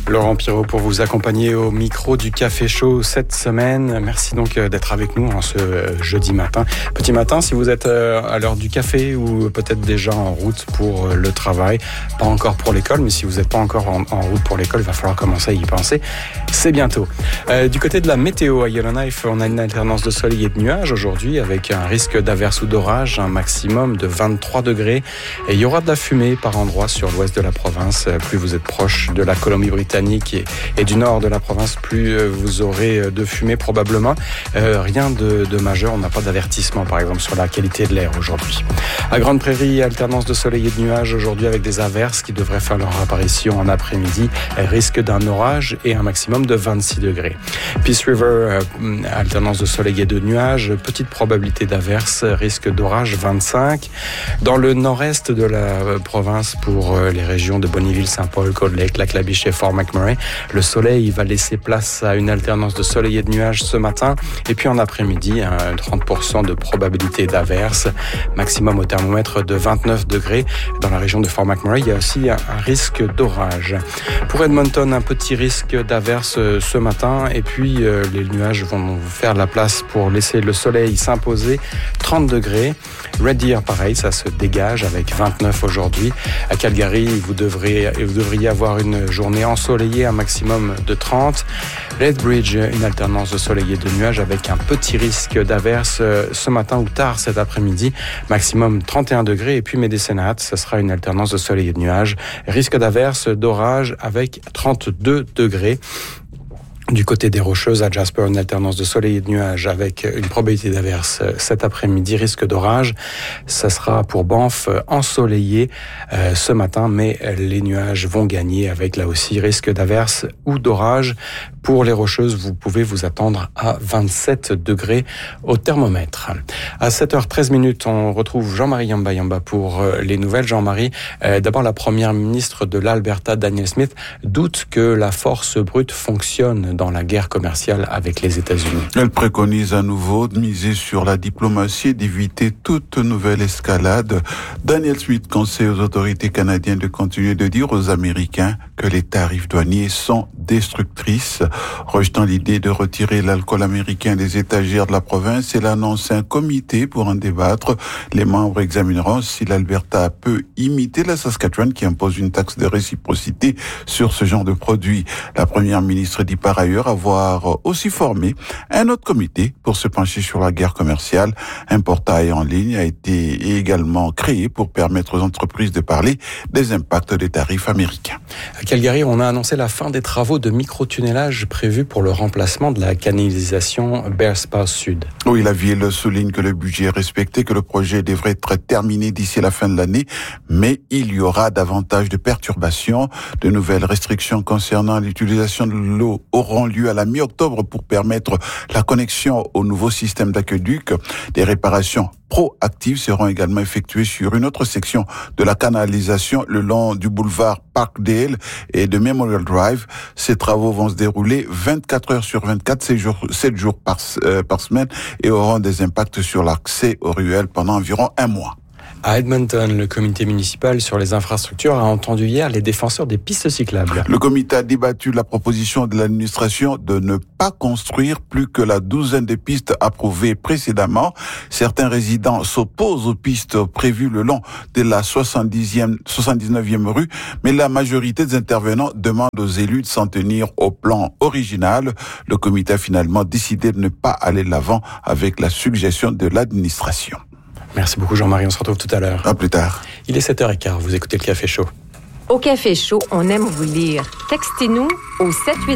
Laurent Pirot pour vous accompagner au micro du Café Chaud cette semaine. Merci donc d'être avec nous en ce jeudi matin. Petit matin, si vous êtes à l'heure du café ou peut-être déjà en route pour le travail, pas encore pour l'école, mais si vous n'êtes pas encore en route pour l'école, il va falloir commencer à y penser. C'est bientôt. Du côté de la météo à Yellowknife, on a une alternance de soleil et de nuages aujourd'hui avec un risque d'averse ou d'orage, un maximum de 23 degrés. Et il y aura de la fumée par endroits sur l'ouest de la province. Plus vous êtes proche de la Colombie-Britannique et du nord de la province, plus vous aurez de fumée probablement. Rien de majeur, on n'a pas d'avertissement par exemple sur la qualité de l'air aujourd'hui. À Grande Prairie, alternance de soleil et de nuages aujourd'hui avec des averses qui devraient faire leur apparition en après-midi. Risque d'un orage et un maximum de 26 degrés. Peace River, alternance de soleil et de nuages, petite probabilité d'averses, risque d'orage 25. Dans le nord-est de la province pour les régions de Bonnyville, Saint-Paul, Cold Lake, Lac-La-Biche et Fort McMurray, le soleil va laisser place à une alternance de soleil et de nuages ce matin. Et puis en après-midi, 30% de probabilité d'averse, maximum au thermomètre de 29 degrés. Dans la région de Fort McMurray, il y a aussi un risque d'orage. Pour Edmonton, un petit risque d'averse ce matin. Et puis les nuages vont faire la place pour laisser le soleil s'imposer. 30 degrés. Red Deer, pareil, ça se dégage avec 29 aujourd'hui. À Calgary, vous devriez avoir une journée ensoleillée, un maximum de 30. Lethbridge, une alternance de soleil et de nuages avec un petit risque d'averse ce matin ou tard cet après-midi, maximum 31 degrés. Et puis Medicine Hat, ce sera une alternance de soleil et de nuages, risque d'averse, d'orage avec 32 degrés. Du côté des Rocheuses, à Jasper, une alternance de soleil et de nuages avec une probabilité d'averse cet après-midi, risque d'orage. Ça sera pour Banff ensoleillé ce matin, mais les nuages vont gagner avec là aussi risque d'averse ou d'orage. Pour les Rocheuses, vous pouvez vous attendre à 27 degrés au thermomètre. À 7h13, on retrouve Jean-Marie Yamba pour les nouvelles. Jean-Marie, d'abord la première ministre de l'Alberta, Danielle Smith, doute que la force brute fonctionne dans la guerre commerciale avec les États-Unis. Elle préconise à nouveau de miser sur la diplomatie et d'éviter toute nouvelle escalade. Danielle Smith conseille aux autorités canadiennes de continuer de dire aux Américains que les tarifs douaniers sont destructrices. Rejetant l'idée de retirer l'alcool américain des étagères de la province, elle annonce un comité pour en débattre. Les membres examineront si l'Alberta peut imiter la Saskatchewan qui impose une taxe de réciprocité sur ce genre de produits. La première ministre dit par ailleurs avoir aussi formé un autre comité pour se pencher sur la guerre commerciale. Un portail en ligne a été également créé pour permettre aux entreprises de parler des impacts des tarifs américains. À Calgary, on a annoncé la fin des travaux de microtunnelage prévus pour le remplacement de la canalisation Bearspaw Sud. Oui, la ville souligne que le budget est respecté, que le projet devrait être terminé d'ici la fin de l'année, mais il y aura davantage de perturbations. De nouvelles restrictions concernant l'utilisation de l'eau auront lieu à la mi-octobre pour permettre la connexion au nouveau système d'aqueduc. Des réparations proactives seront également effectuées sur une autre section de la canalisation le long du boulevard Parkdale et de Memorial Drive. Ces travaux vont se dérouler 24 heures sur 24, 7 jours par semaine et auront des impacts sur l'accès aux ruelles pendant environ un mois. À Edmonton, le comité municipal sur les infrastructures a entendu hier les défenseurs des pistes cyclables. Le comité a débattu de la proposition de l'administration de ne pas construire plus que la douzaine de pistes approuvées précédemment. Certains résidents s'opposent aux pistes prévues le long de la 79e rue, mais la majorité des intervenants demandent aux élus de s'en tenir au plan original. Le comité a finalement décidé de ne pas aller de l'avant avec la suggestion de l'administration. Merci beaucoup Jean-Marie, on se retrouve tout à l'heure. À plus tard. Il est 7h15, vous écoutez le Café Chaud. Au Café Chaud, on aime vous lire. Textez-nous au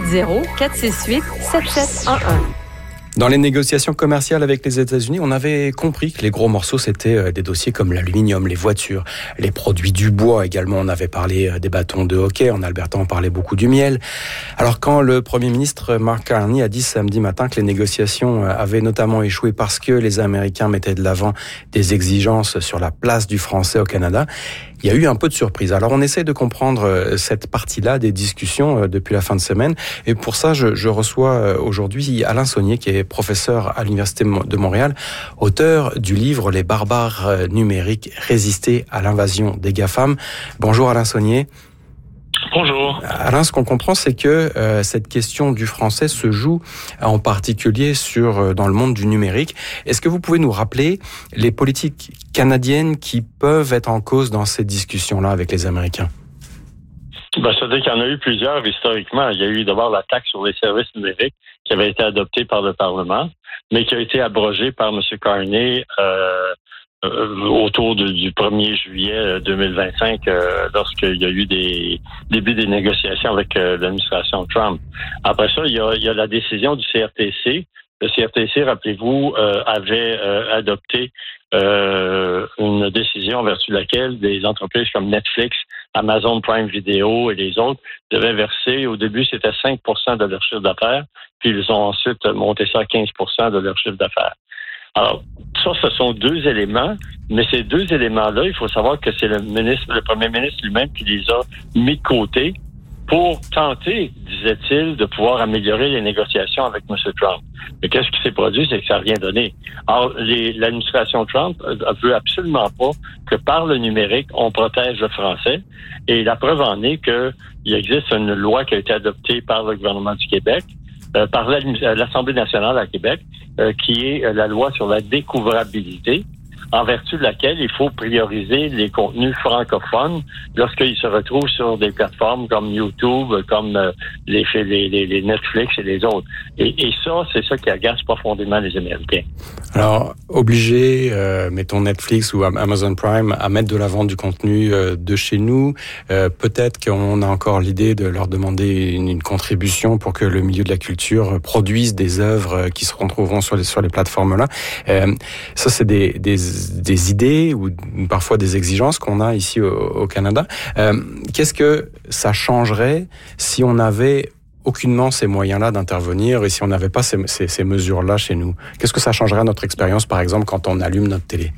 780-468-7711. Dans les négociations commerciales avec les États-Unis, on avait compris que les gros morceaux, c'était des dossiers comme l'aluminium, les voitures, les produits du bois également. On avait parlé des bâtons de hockey. En Alberta, on parlait beaucoup du miel. Alors quand le Premier ministre Mark Carney a dit samedi matin que les négociations avaient notamment échoué parce que les Américains mettaient de l'avant des exigences sur la place du français au Canada, il y a eu un peu de surprise. Alors on essaie de comprendre cette partie-là des discussions depuis la fin de semaine. Et pour ça, je reçois aujourd'hui Alain Saunier, qui est professeur à l'Université de Montréal, auteur du livre « Les barbares numériques, résister à l'invasion des GAFAM ». Bonjour Alain Saunier. Bonjour. Alain, ce qu'on comprend, c'est que cette question du français se joue en particulier dans le monde du numérique. Est-ce que vous pouvez nous rappeler les politiques canadiennes qui peuvent être en cause dans ces discussions-là avec les Américains? C'est-à-dire qu'il y en a eu plusieurs historiquement. Il y a eu d'abord la taxe sur les services numériques qui avait été adoptée par le Parlement, mais qui a été abrogée par M. Carney autour du 1er juillet 2025, lorsqu'il y a eu des débuts des négociations avec l'administration Trump. Après ça, il y a la décision du CRTC. Le CRTC, rappelez-vous, avait adopté une décision en vertu de laquelle des entreprises comme Netflix, Amazon Prime Video et les autres devaient verser, au début, c'était 5 de leur chiffre d'affaires, puis ils ont ensuite monté ça à 15 de leur chiffre d'affaires. Alors, ça, ce sont deux éléments, mais ces deux éléments-là, il faut savoir que c'est le premier ministre lui-même qui les a mis de côté pour tenter, disait-il, de pouvoir améliorer les négociations avec M. Trump. Mais qu'est-ce qui s'est produit? C'est que ça n'a rien donné. Alors, l'administration Trump ne veut absolument pas que par le numérique, on protège le français. Et la preuve en est qu'il existe une loi qui a été adoptée par le gouvernement du Québec, par l'Assemblée nationale à Québec, qui est la loi sur la découvrabilité, en vertu de laquelle il faut prioriser les contenus francophones lorsqu'ils se retrouvent sur des plateformes comme YouTube, comme les Netflix et les autres. Et ça, c'est ça qui agace profondément les Américains. Alors, obliger, mettons Netflix ou Amazon Prime à mettre de l'avant du contenu de chez nous, peut-être qu'on a encore l'idée de leur demander une contribution pour que le milieu de la culture produise des œuvres qui se retrouveront sur les plateformes-là. Ça, c'est des idées ou parfois des exigences qu'on a ici au Canada. Qu'est-ce que ça changerait si on avait aucunement ces moyens-là d'intervenir et si on n'avait pas ces mesures-là chez nous? Qu'est-ce que ça changerait à notre expérience, par exemple, quand on allume notre télé?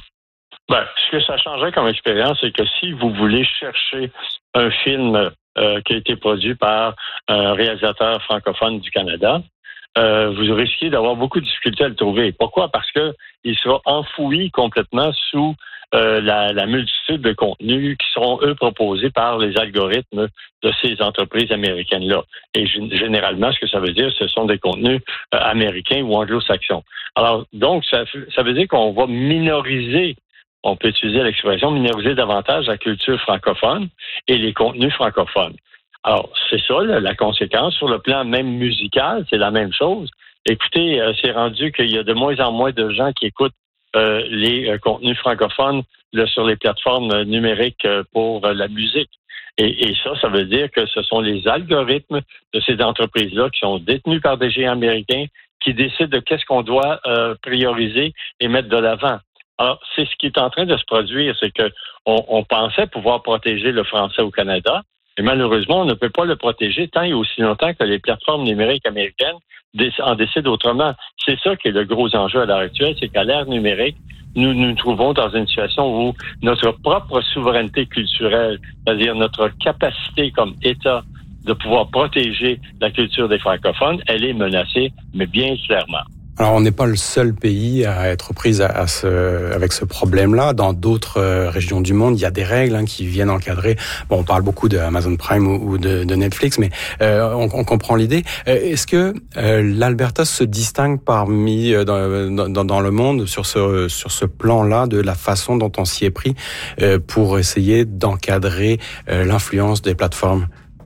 Ce que ça changerait comme expérience, c'est que si vous voulez chercher un film qui a été produit par un réalisateur francophone du Canada, vous risquez d'avoir beaucoup de difficultés à le trouver. Pourquoi? Parce que il sera enfoui complètement sous la multitude de contenus qui seront, eux, proposés par les algorithmes de ces entreprises américaines-là. Et généralement, ce que ça veut dire, ce sont des contenus américains ou anglo-saxons. Alors, donc, ça veut dire qu'on va minoriser, on peut utiliser l'expression, minoriser davantage la culture francophone et les contenus francophones. Alors, c'est ça, la conséquence. Sur le plan même musical, c'est la même chose. Écoutez, c'est rendu qu'il y a de moins en moins de gens qui écoutent les contenus francophones sur les plateformes numériques pour la musique. Et ça veut dire que ce sont les algorithmes de ces entreprises-là qui sont détenus par des géants américains qui décident de qu'est-ce qu'on doit prioriser et mettre de l'avant. Alors, c'est ce qui est en train de se produire, c'est que on pensait pouvoir protéger le français au Canada, et malheureusement, on ne peut pas le protéger tant et aussi longtemps que les plateformes numériques américaines en décident autrement. C'est ça qui est le gros enjeu à l'heure actuelle, c'est qu'à l'ère numérique, nous nous trouvons dans une situation où notre propre souveraineté culturelle, c'est-à-dire notre capacité comme État de pouvoir protéger la culture des francophones, elle est menacée, mais bien clairement. Alors, on n'est pas le seul pays à être pris avec ce problème-là. Dans d'autres régions du monde, il y a des règles qui viennent encadrer. Bon, on parle beaucoup de Amazon Prime ou de Netflix, mais on comprend l'idée. Est-ce que l'Alberta se distingue parmi dans le monde sur ce plan-là de la façon dont on s'y est pris pour essayer d'encadrer l'influence des plateformes?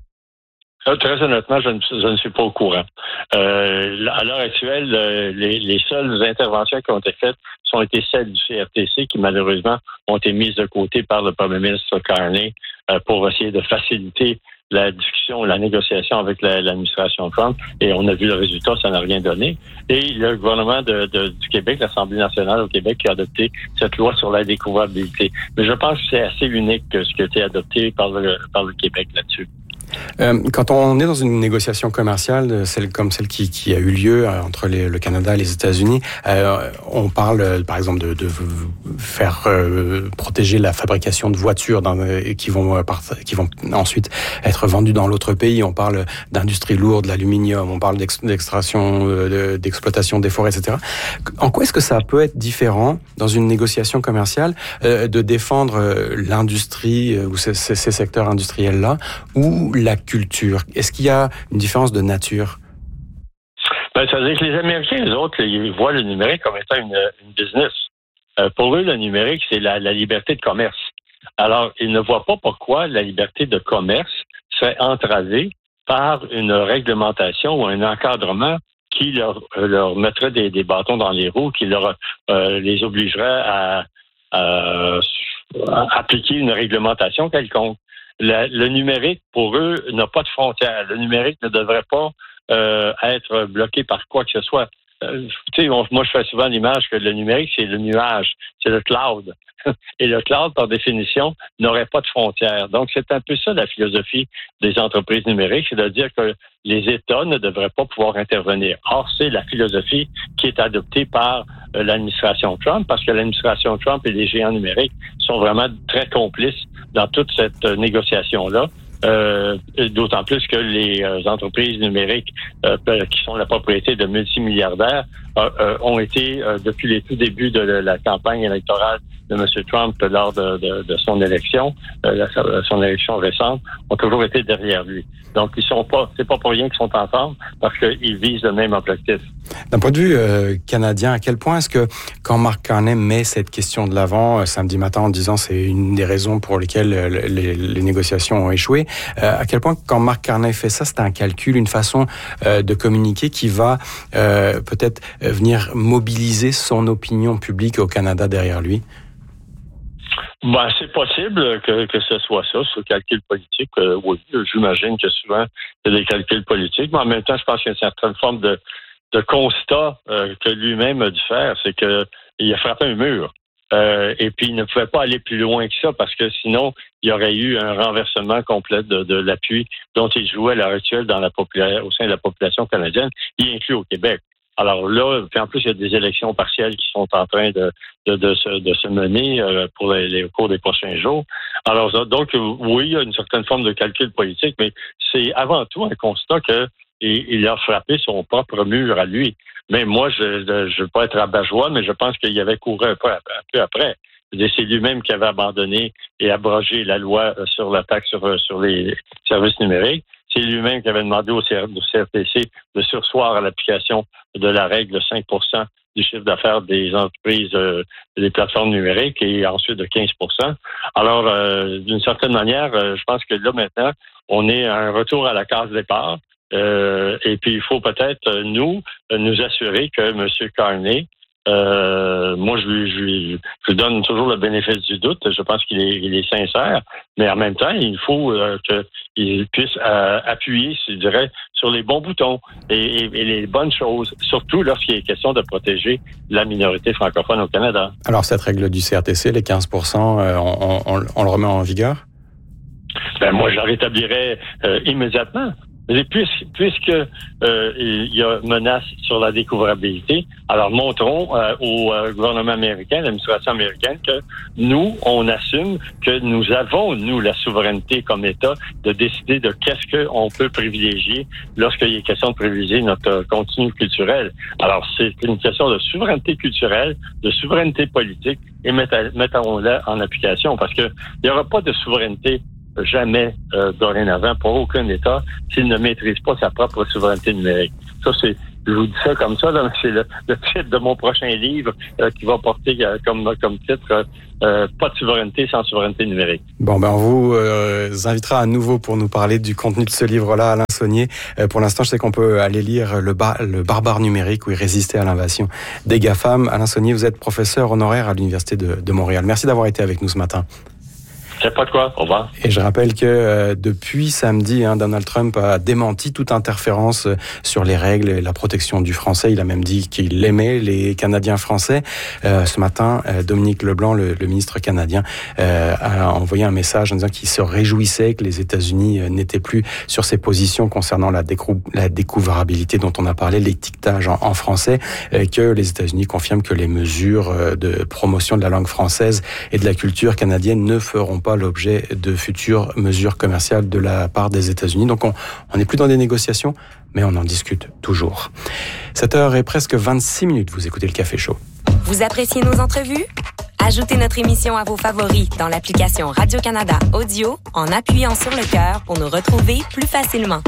Très honnêtement, je ne suis pas au courant. À l'heure actuelle, les seules interventions qui ont été faites ont été celles du CRTC qui, malheureusement, ont été mises de côté par le premier ministre Carney pour essayer de faciliter la discussion, la négociation avec l'administration Trump. Et on a vu le résultat, ça n'a rien donné. Et le gouvernement du Québec, l'Assemblée nationale au Québec, qui a adopté cette loi sur la découvrabilité. Mais je pense que c'est assez unique ce qui a été adopté par le Québec là-dessus. Quand on est dans une négociation commerciale, comme celle qui a eu lieu entre le Canada et les États-Unis, on parle par exemple de faire protéger la fabrication de voitures qui vont ensuite être vendues dans l'autre pays. On parle d'industrie lourde, de l'aluminium, on parle d'extraction, d'exploitation des forêts, etc. En quoi est-ce que ça peut être différent dans une négociation commerciale de défendre l'industrie ou ces secteurs industriels-là ou la culture? Est-ce qu'il y a une différence de nature? Ça veut dire que les Américains, les autres, ils voient le numérique comme étant une business. Pour eux, le numérique, c'est la liberté de commerce. Alors, ils ne voient pas pourquoi la liberté de commerce serait entravée par une réglementation ou un encadrement qui leur mettrait des bâtons dans les roues, qui les obligerait à appliquer une réglementation quelconque. Le numérique, pour eux, n'a pas de frontières. Le numérique ne devrait pas être bloqué par quoi que ce soit. Moi, je fais souvent l'image que le numérique, c'est le nuage, c'est le cloud. Et le cloud, par définition, n'aurait pas de frontières. Donc, c'est un peu ça la philosophie des entreprises numériques, c'est-à-dire que les États ne devraient pas pouvoir intervenir. Or, c'est la philosophie qui est adoptée par l'administration Trump, parce que l'administration Trump et les géants numériques sont vraiment très complices dans toute cette négociation-là. D'autant plus que les entreprises numériques qui sont la propriété de multimilliardaires ont été, depuis les tout débuts de la campagne électorale de M. Trump lors de son élection, son élection récente, ont toujours été derrière lui. Donc, c'est pas pour rien qu'ils sont ensemble, parce qu'ils visent le même objectif. D'un point de vue canadien, à quel point est-ce que quand Mark Carney met cette question de l'avant samedi matin en disant c'est une des raisons pour lesquelles les négociations ont échoué, à quel point quand Mark Carney fait ça, c'est un calcul, une façon de communiquer qui va peut-être venir mobiliser son opinion publique au Canada derrière lui? C'est possible que ce soit ça, ce calcul politique. Oui, j'imagine que souvent, il y a des calculs politiques, mais en même temps, je pense qu'il y a une certaine forme de constat que lui-même a dû faire, c'est qu'il a frappé un mur. Et puis, il ne pouvait pas aller plus loin que ça, parce que sinon, il y aurait eu un renversement complet de l'appui dont il jouait à l'heure actuelle au sein de la population canadienne, y inclus au Québec. Alors là, puis en plus, il y a des élections partielles qui sont en train de se mener pour les cours des prochains jours. Alors donc, oui, il y a une certaine forme de calcul politique, mais c'est avant tout un constat qu'il a frappé son propre mur à lui. Mais moi, je veux pas être rabat-joie, mais je pense qu'il y avait couru un peu après. C'est lui-même qui avait abandonné et abrogé la loi sur la taxe sur les services numériques. C'est lui-même qui avait demandé au CRTC de surseoir à l'application de la règle de 5% du chiffre d'affaires des entreprises, des plateformes numériques et ensuite de 15%. Alors, d'une certaine manière, je pense que là, maintenant, on est à un retour à la case départ. Et puis, il faut peut-être, nous assurer que M. Carney, moi, je lui donne toujours le bénéfice du doute. Je pense qu'il est sincère, mais en même temps, il faut qu'il puisse appuyer, je dirais, sur les bons boutons et les bonnes choses, surtout lorsqu'il est question de protéger la minorité francophone au Canada. Alors, cette règle du CRTC, les 15%, on le remet en vigueur? Moi, je la rétablirais immédiatement. Mais puisque il y a menace sur la découvrabilité, alors montrons au gouvernement américain, à l'administration américaine, que nous, on assume que nous avons, la souveraineté comme État, de décider de qu'est-ce qu'on peut privilégier lorsqu'il est question de privilégier notre contenu culturel. Alors, c'est une question de souveraineté culturelle, de souveraineté politique, et mettons-la en application, parce que il n'y aura pas de souveraineté jamais dorénavant pour aucun État s'il ne maîtrise pas sa propre souveraineté numérique. Ça, je vous dis ça comme ça, là, c'est le titre de mon prochain livre qui va porter comme titre pas de souveraineté sans souveraineté numérique. Bon, on vous invitera à nouveau pour nous parler du contenu de ce livre-là, Alain Saunier. Pour l'instant, je sais qu'on peut aller lire le barbare numérique où il résistait à l'invasion des GAFAM. Alain Saunier, vous êtes professeur honoraire à l'Université de Montréal. Merci d'avoir été avec nous ce matin. Il n'y a pas de quoi. Au revoir. Et je rappelle que depuis samedi, Donald Trump a démenti toute interférence sur les règles et la protection du français. Il a même dit qu'il aimait les Canadiens français. Ce matin, Dominique Leblanc, le ministre canadien, a envoyé un message en disant qu'il se réjouissait que les États-Unis n'étaient plus sur ses positions concernant la découvrabilité dont on a parlé, l'étiquetage en français, que les États-Unis confirment que les mesures de promotion de la langue française et de la culture canadienne ne feront pas l'objet de futures mesures commerciales de la part des États-Unis. Donc on n'est plus dans des négociations, mais on en discute toujours. 7h et presque 26 minutes, vous écoutez le Café Chaud. Vous appréciez nos entrevues? Ajoutez notre émission à vos favoris dans l'application Radio-Canada Audio en appuyant sur le cœur pour nous retrouver plus facilement.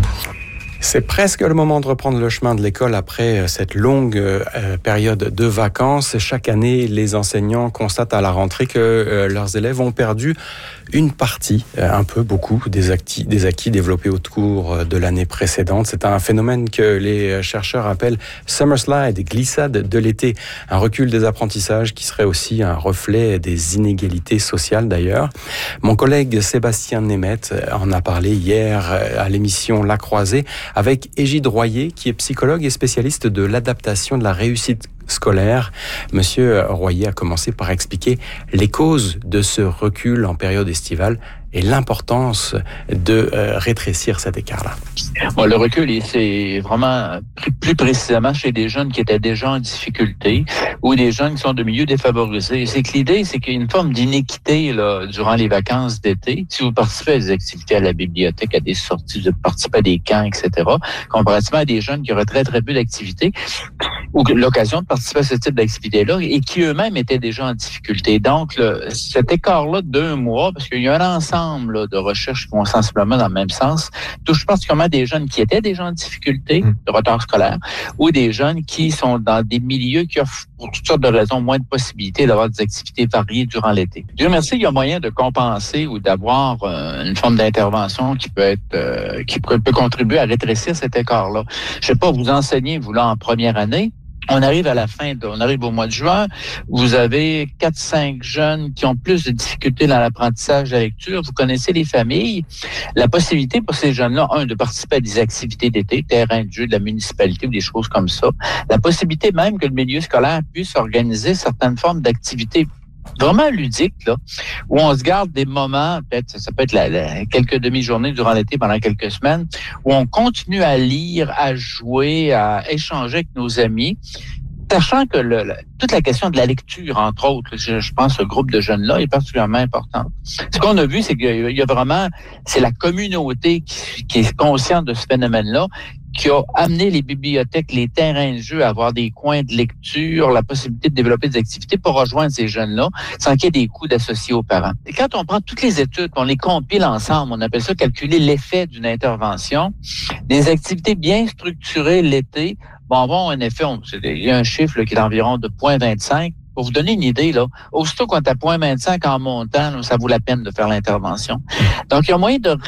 C'est presque le moment de reprendre le chemin de l'école après cette longue période de vacances. Chaque année, les enseignants constatent à la rentrée que leurs élèves ont perdu une partie, beaucoup, des acquis développés au cours de l'année précédente. C'est un phénomène que les chercheurs appellent Summer Slide, glissade de l'été. Un recul des apprentissages qui serait aussi un reflet des inégalités sociales d'ailleurs. Mon collègue Sébastien Nemeth en a parlé hier à l'émission La Croisée avec Égide Royer, qui est psychologue et spécialiste de l'adaptation de la réussite scolaire. Monsieur Royer a commencé par expliquer les causes de ce recul en période estivale et l'importance de rétrécir cet écart-là. Bon, le recul, c'est vraiment plus précisément chez des jeunes qui étaient déjà en difficulté ou des jeunes qui sont de milieux défavorisés. C'est que l'idée, c'est qu'il y a une forme d'inéquité là, durant les vacances d'été. Si vous participez à des activités à la bibliothèque, à des sorties, vous participez à des camps, etc., comparativement à des jeunes qui auraient très, très peu d'activités ou l'occasion de participer à ce type d'activité-là et qui eux-mêmes étaient déjà en difficulté. Donc, cet écart-là d'1 mois, parce qu'il y a un ensemble là, de recherches qui vont sensiblement dans le même sens, touche particulièrement des jeunes qui étaient déjà en difficulté de retard scolaire ou des jeunes qui sont dans des milieux qui offrent pour toutes sortes de raisons moins de possibilités d'avoir des activités variées durant l'été. Dieu merci, il y a moyen de compenser ou d'avoir une forme d'intervention qui peut être qui peut contribuer à rétrécir cet écart-là. Je sais pas, vous enseignez, vous là, en première année, on arrive on arrive au mois de juin, vous avez 4-5 jeunes qui ont plus de difficultés dans l'apprentissage de la lecture, vous connaissez les familles, la possibilité pour ces jeunes-là, de participer à des activités d'été, terrain de jeu de la municipalité ou des choses comme ça, la possibilité même que le milieu scolaire puisse organiser certaines formes d'activités vraiment ludique, là, où on se garde des moments, peut-être ça peut être quelques demi-journées durant l'été pendant quelques semaines, où on continue à lire, à jouer, à échanger avec nos amis, sachant que toute la question de la lecture, entre autres, je pense que ce groupe de jeunes-là est particulièrement important. Ce qu'on a vu, c'est qu'il y a vraiment, c'est la communauté qui est consciente de ce phénomène-là, qui a amené les bibliothèques, les terrains de jeu à avoir des coins de lecture, la possibilité de développer des activités pour rejoindre ces jeunes-là, sans qu'il y ait des coûts d'associés aux parents. Et quand on prend toutes les études, on les compile ensemble, on appelle ça calculer l'effet d'une intervention, des activités bien structurées l'été, vont un effet, il y a un chiffre là, qui est environ de 0,25. Pour vous donner une idée, là, aussitôt qu'on est à 0,25 en montant, là, ça vaut la peine de faire l'intervention. Donc, il y a moyen de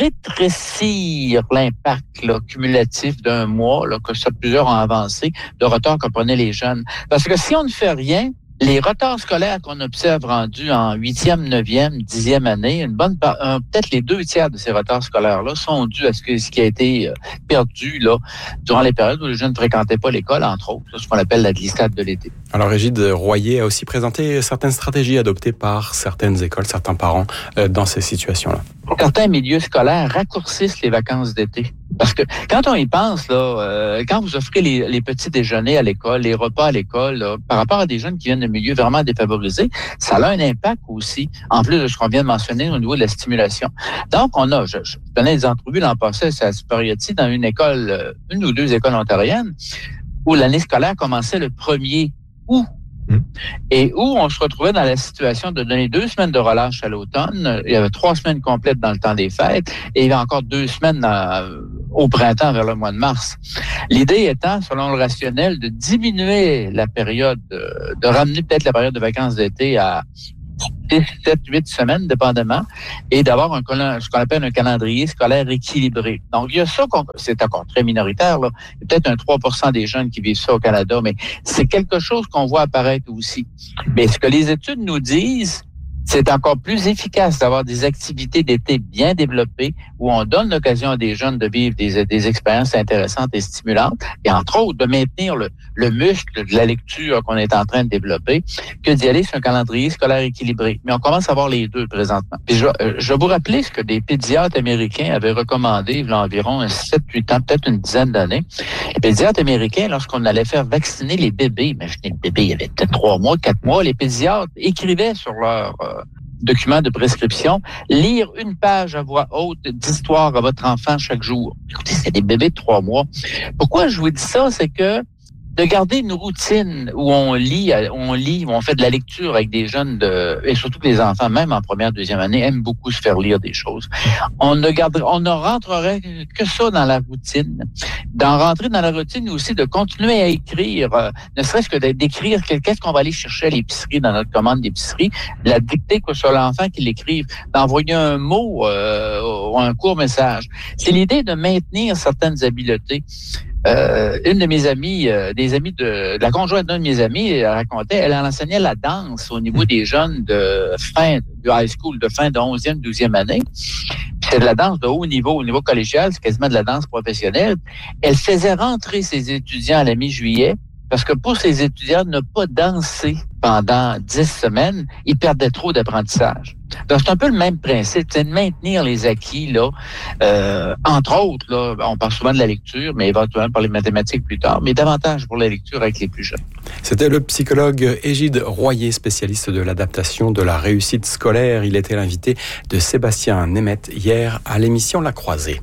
rétrécir l'impact là, cumulatif d'1 mois, là, que ça plusieurs ont avancé, de retard que prenaient les jeunes. Parce que si on ne fait rien, les retards scolaires qu'on observe rendus en 8e, 9e, 10e année, peut-être les 2 tiers de ces retards scolaires-là sont dus à ce qui a été perdu là durant les périodes où les jeunes ne fréquentaient pas l'école, entre autres, ce qu'on appelle la glissade de l'été. Alors, Égide Royer a aussi présenté certaines stratégies adoptées par certaines écoles, certains parents dans ces situations-là. Certains milieux scolaires raccourcissent les vacances d'été. Parce que quand on y pense, là, quand vous offrez les petits déjeuners à l'école, les repas à l'école, là, par rapport à des jeunes qui viennent de milieux vraiment défavorisés, ça a un impact aussi, en plus de ce qu'on vient de mentionner au niveau de la stimulation. Donc, je donnais des entrevues l'an passé à cette période-ci dans une école, 1 ou 2 écoles ontariennes, où l'année scolaire commençait le 1er août. Et où on se retrouvait dans la situation de donner 2 semaines de relâche à l'automne. Il y avait 3 semaines complètes dans le temps des fêtes et il y avait encore 2 semaines au printemps vers le mois de mars. L'idée étant, selon le rationnel, de diminuer la période, de ramener peut-être la période de vacances d'été à 6, 7, 8 semaines, dépendamment, et d'avoir ce qu'on appelle un calendrier scolaire équilibré. Donc, il y a ça, c'est encore très minoritaire, là. Il y a peut-être 3% des jeunes qui vivent ça au Canada, mais c'est quelque chose qu'on voit apparaître aussi. Mais ce que les études nous disent, C'est encore plus efficace d'avoir des activités d'été bien développées où on donne l'occasion à des jeunes de vivre des expériences intéressantes et stimulantes et entre autres de maintenir le muscle de la lecture qu'on est en train de développer que d'y aller sur un calendrier scolaire équilibré. Mais on commence à voir les deux présentement. Puis je vais vous rappeler ce que des pédiatres américains avaient recommandé il y a environ 7-8 ans, peut-être une dizaine d'années. Les pédiatres américains, lorsqu'on allait faire vacciner les bébés, imaginez le bébé, il avait peut-être 3 mois, 4 mois, les pédiatres écrivaient sur leur document de prescription, lire une page à voix haute d'histoire à votre enfant chaque jour. Écoutez, c'est des bébés de 3 mois. Pourquoi je vous dis ça? C'est que de garder une routine où on lit, où on fait de la lecture avec des jeunes et surtout que les enfants, même en première, deuxième année, aiment beaucoup se faire lire des choses. On ne rentrerait que ça dans la routine. D'en rentrer dans la routine aussi, de continuer à écrire, ne serait-ce que d'écrire qu'est-ce qu'on va aller chercher à l'épicerie, dans notre commande d'épicerie, de la dicter sur l'enfant qui l'écrive, d'envoyer un mot ou un court message. C'est l'idée de maintenir certaines habiletés. Une de mes amies, la conjointe d'un de mes amis, racontait, elle enseignait la danse au niveau des jeunes de fin du high school, de fin de 11e, 12e année. C'est de la danse de haut niveau, au niveau collégial, c'est quasiment de la danse professionnelle. Elle faisait rentrer ses étudiants à la mi-juillet parce que pour ces étudiants, ne pas danser pendant 10 semaines, ils perdaient trop d'apprentissage. Donc, c'est un peu le même principe, c'est de maintenir les acquis, là. Entre autres, là, on parle souvent de la lecture, mais éventuellement par les mathématiques plus tard, mais davantage pour la lecture avec les plus jeunes. C'était le psychologue Égide Royer, spécialiste de l'adaptation de la réussite scolaire. Il était l'invité de Sébastien Nemeth hier à l'émission La Croisée.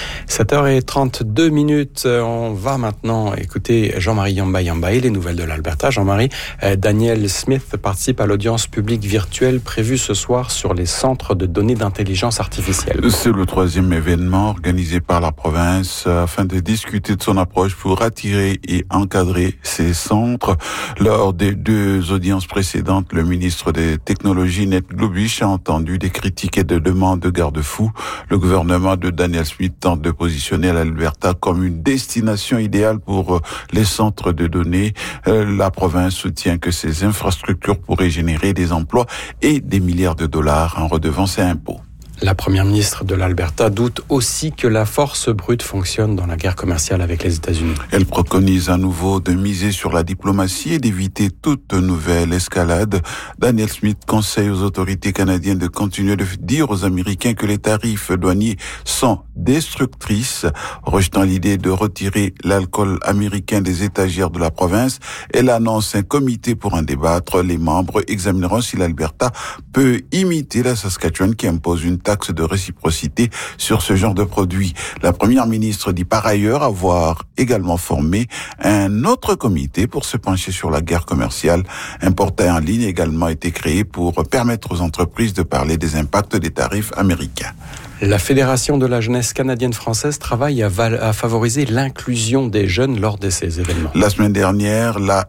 7h32. On va maintenant écouter Jean-Marie Yamba et les nouvelles de l'Alberta. Jean-Marie, Daniel Smith participe à l'audience publique virtuelle prévue ce soir sur les centres de données d'intelligence artificielle. C'est le 3e événement organisé par la province afin de discuter de son approche pour attirer et encadrer ces centres. Lors des 2 audiences précédentes, le ministre des Technologies, Ned Globich, a entendu des critiques et des demandes de garde-fous. Le gouvernement de Daniel Smith tente de positionner l'Alberta comme une destination idéale pour les centres de données. La province soutient que ces infrastructures pourraient générer des emplois et des milliards de dollars en redevances et impôts. La première ministre de l'Alberta doute aussi que la force brute fonctionne dans la guerre commerciale avec les États-Unis. Elle préconise à nouveau de miser sur la diplomatie et d'éviter toute nouvelle escalade. Daniel Smith conseille aux autorités canadiennes de continuer de dire aux Américains que les tarifs douaniers sont destructrices. Rejetant l'idée de retirer l'alcool américain des étagères de la province, elle annonce un comité pour en débattre. Les membres examineront si l'Alberta peut imiter la Saskatchewan qui impose une taxe de réciprocité sur ce genre de produits. La première ministre dit par ailleurs avoir également formé un autre comité pour se pencher sur la guerre commerciale. Un portail en ligne a également été créé pour permettre aux entreprises de parler des impacts des tarifs américains. La Fédération de la jeunesse canadienne-française travaille à favoriser l'inclusion des jeunes lors de ces événements. La semaine dernière, la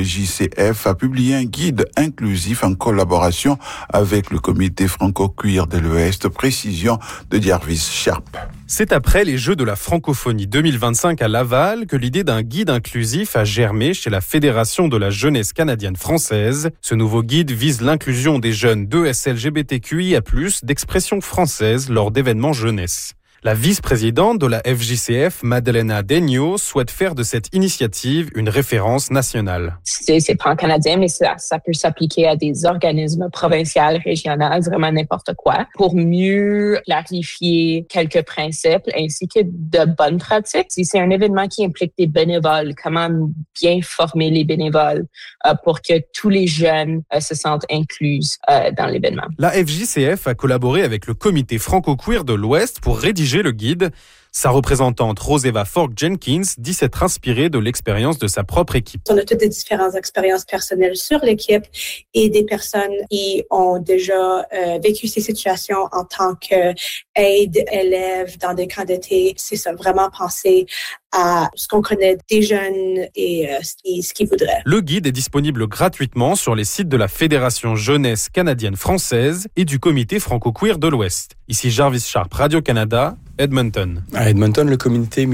FJCF a publié un guide inclusif en collaboration avec le comité franco-cuir de l'Ouest. Précision de Jarvis Sharp. C'est après les Jeux de la francophonie 2025 à Laval que l'idée d'un guide inclusif a germé chez la Fédération de la jeunesse canadienne-française. Ce nouveau guide vise l'inclusion des jeunes d'ESLGBTQIA+, d'expression française lors d'événements jeunesse. La vice-présidente de la FJCF, Madalena Degno, souhaite faire de cette initiative une référence nationale. C'est pan-canadien, mais ça peut s'appliquer à des organismes provinciaux, régionaux, vraiment n'importe quoi, pour mieux clarifier quelques principes ainsi que de bonnes pratiques. Si c'est un événement qui implique des bénévoles, comment bien former les bénévoles pour que tous les jeunes se sentent inclus dans l'événement. La FJCF a collaboré avec le comité franco-queer de l'Ouest pour rédiger le guide. Sa représentante Roseva Fork-Jenkins dit s'être inspirée de l'expérience de sa propre équipe. On a toutes des différentes expériences personnelles sur l'équipe et des personnes qui ont déjà vécu ces situations en tant qu'aide, élève dans des camps d'été. C'est ça, vraiment penser à ce qu'on connaît des jeunes et ce qu'ils voudraient. Le guide est disponible gratuitement sur les sites de la Fédération jeunesse canadienne-française et du comité franco-queer de l'Ouest. Ici Jarvis Sharp, Radio-Canada, Edmonton. À Edmonton, le comité